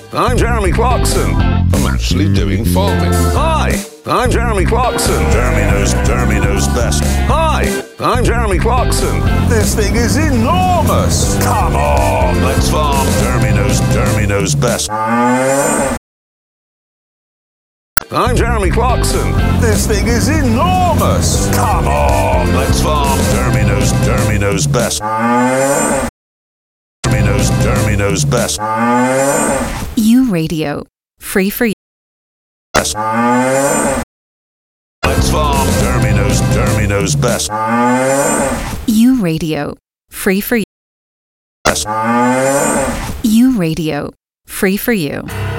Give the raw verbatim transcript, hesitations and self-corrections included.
I'm Jeremy Clarkson. I'm actually doing farming. Hi, I'm Jeremy Clarkson. Jeremy knows, Jeremy knows best. Hi, I'm Jeremy Clarkson. This thing is enormous. Come on, let's farm. Jeremy knows, Jeremy knows best. I'm Jeremy Clarkson. This thing is enormous. Come on, let's farm. Jeremy knows, Jeremy knows best. Jeremy knows, Jeremy knows best. U Radio, free for you. Best. Let's farm. Jeremy knows, Jeremy knows best. U Radio, free for you. Best. U Radio, free for you.